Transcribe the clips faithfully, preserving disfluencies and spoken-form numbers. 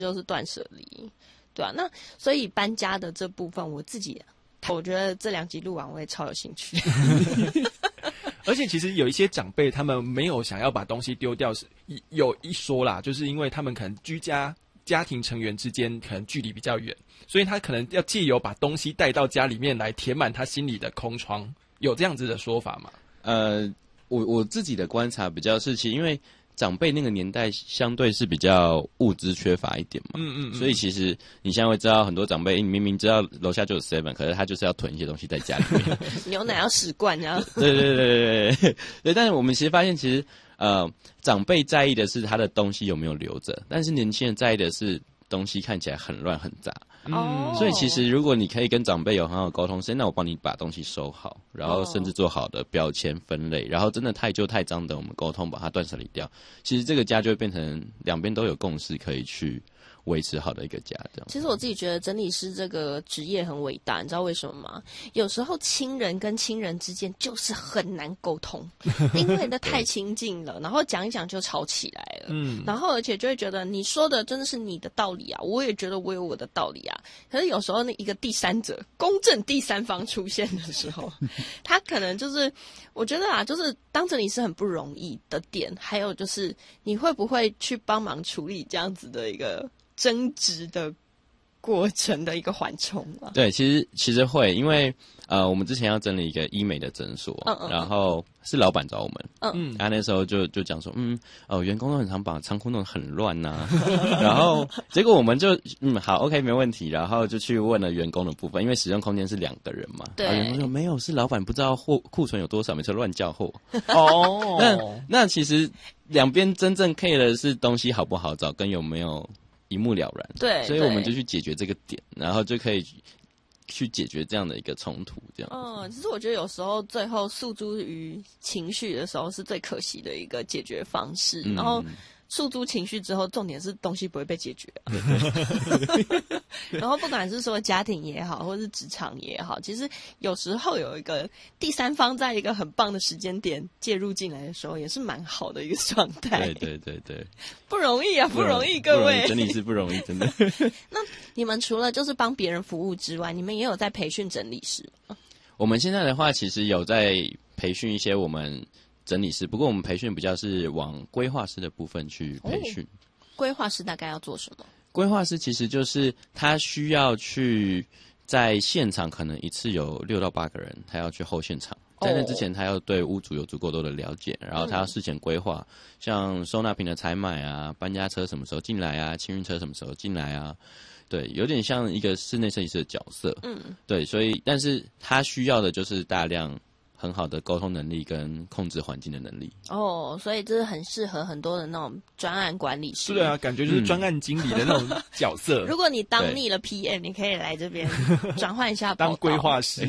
就是断舍离，对啊。那所以搬家的这部分，我自己我觉得这两集录完我也超有兴趣。 而且其实有一些长辈他们没有想要把东西丢掉，是有一说啦，就是因为他们可能居家家庭成员之间可能距离比较远，所以他可能要借由把东西带到家里面来填满他心里的空窗，有这样子的说法吗？ 呃，我我自己的观察比较是，其实因为长辈那个年代相对是比较物资缺乏一点嘛，嗯嗯嗯，所以其实你现在会知道很多长辈，你明明知道楼下就有 seven， 可是他就是要囤一些东西在家里面， 牛奶要十罐这样。 对对对对对对，但是我们其实发现，其实呃，长辈在意的是他的东西有没有留着，但是年轻人在意的是东西看起来很乱很杂。 哦， 所以其实如果你可以跟长辈有很好的沟通，那我帮你把东西收好，然后甚至做好的标签分类，然后真的太旧太脏的，我们沟通把它断舍离掉。其实这个家就会变成两边都有共识，可以去维持好的一个家。这样。 其实我自己觉得整理师这个职业很伟大，你知道为什么吗？有时候亲人跟亲人之间就是很难沟通，因为的太亲近了，然后讲一讲就吵起来了。嗯，然后而且就会觉得你说的真的是你的道理啊，我也觉得我有我的道理啊。可是有时候那一个第三者、公正第三方出现的时候，他可能就是我觉得啊，就是当整理师很不容易的点，还有就是你会不会去帮忙处理这样子的一个争执的过程的一个缓冲啊？ 对，其实其实会，因为呃，我们之前要整理一个医美的诊所，嗯嗯，然后是老板找我们，嗯嗯，他那时候就就讲说，嗯，哦，员工都很常把仓库弄得很乱呐、啊，然后结果我们就嗯好 ，OK 没问题，然后就去问了员工的部分，因为使用空间是两个人嘛， 对， 员工说没有，是老板不知道货库存有多少，每次乱叫货。 哦， 那那其实两边真正 care 的是东西好不好找，跟有没有一目了然， 对， 所以我们就去解决这个点，然后就可以去解决这样的一个冲突，这样。 嗯，其实我觉得有时候最后诉诸于情绪的时候是最可惜的一个解决方式，嗯、然后诉诸情绪之后，重点是东西不会被解决、啊。然后不管是说家庭也好，或是职场也好，其实有时候有一个第三方在一个很棒的时间点介入进来的时候，也是蛮好的一个状态。 对对对对， 不容易啊，不容易，各位， 整理师不容易，真的。 那你们除了就是帮别人服务之外，你们也有在培训整理师吗？ 我们现在的话，其实有在培训一些我们整理师，不过我们培训比较是往规划师的部分去培训。哦、 规划师大概要做什么？ 规划师其实就是他需要去在现场，可能一次有六到八个人，他要去后现场。在那之前，他要对屋主有足够多的了解，然后他要事前规划，嗯、像收纳品的采买啊、搬家车什么时候进来啊、清运车什么时候进来啊，对，有点像一个室内设计师的角色。嗯，对，所以但是他需要的就是大量很好的沟通能力跟控制环境的能力。 哦，所以这是很适合很多的那种专案管理师。 对啊，感觉就是专案经理的那种角色。 嗯、如果你当腻了 P M， 你可以来这边转换一下跑道， 当规划师。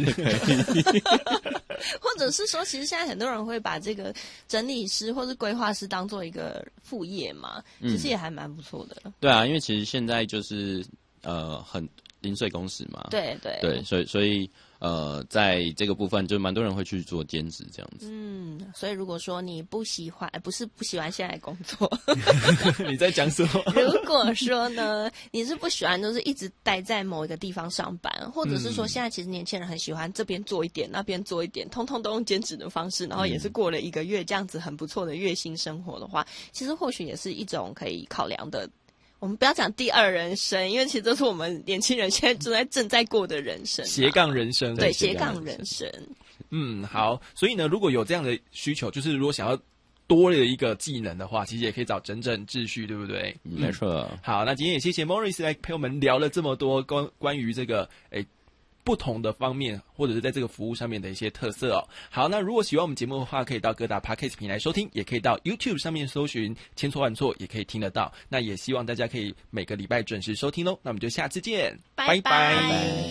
或者是说，其实现在很多人会把这个整理师或是规划师当做一个副业嘛，其实也还蛮不错的。 嗯、对啊，因为其实现在就是呃很零碎工时嘛， 对对对，所以所以呃在这个部分就蛮多人会去做兼职这样子。 嗯，所以如果说你不喜欢，不是不喜欢现在工作， 你在讲什么？ 如果说呢，你是不喜欢就是一直待在某一个地方上班，或者是说现在其实年轻人很喜欢这边做一点，那边做一点，通通都用兼职的方式，然后也是过了一个月这样子很不错的月薪生活的话，其实或许也是一种可以考量的。我们不要讲第二人生，因为其实这是我们年轻人现在正在正在过的人生、啊， 斜杠人生， 对，斜杠人生。 嗯，好，所以呢，如果有这样的需求，就是如果想要多了一个技能的话，其实也可以找整整秩序，对不对？ 嗯、没错。 好，那今天也谢谢 Morris 来陪我们聊了这么多关关于这个诶。不同的方面，或者是在这个服务上面的一些特色哦。好，那如果喜欢我们节目的话，可以到各大 Podcast 平台收听，也可以到 YouTube 上面搜寻千错万错，也可以听得到。那也希望大家可以每个礼拜准时收听咯。那我们就下次见， 拜拜。 拜拜。